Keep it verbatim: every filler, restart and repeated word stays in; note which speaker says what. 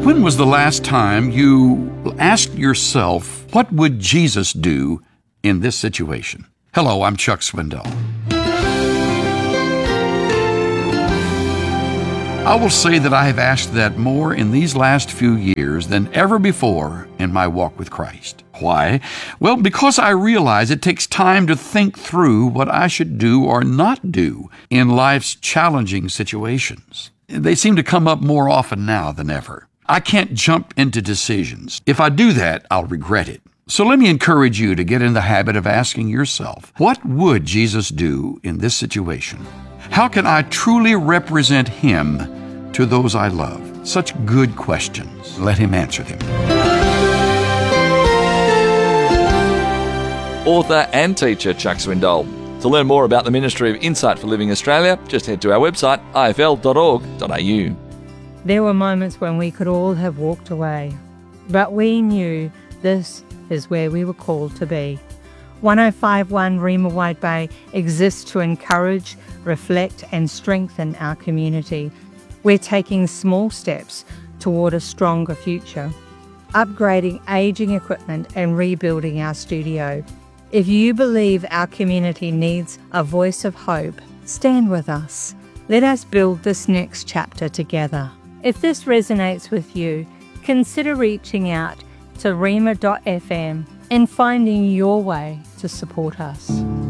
Speaker 1: When was the last time you asked yourself, what would Jesus do in this situation? Hello, I'm Chuck Swindoll. I will say that I have asked that more in these last few years than ever before in my walk with Christ. Why? Well, because I realize it takes time to think through what I should do or not do in life's challenging situations. They seem to come up more often now than ever. I can't jump into decisions. If I do that, I'll regret it. So let me encourage you to get in the habit of asking yourself, what would Jesus do in this situation? How can I truly represent Him to those I love? Such good questions. Let Him answer them.
Speaker 2: Author and teacher Chuck Swindoll. To learn more about the Ministry of Insight for Living Australia, just head to our website, i f l dot org dot a u.
Speaker 3: There were moments when we could all have walked away, but we knew this is where we were called to be. one oh five point one Rima Wide Bay exists to encourage, reflect and strengthen our community. We're taking small steps toward a stronger future, upgrading ageing equipment and rebuilding our studio. If you believe our community needs a voice of hope, stand with us. Let us build this next chapter together. If this resonates with you, consider reaching out to rima dot f m and finding your way to support us.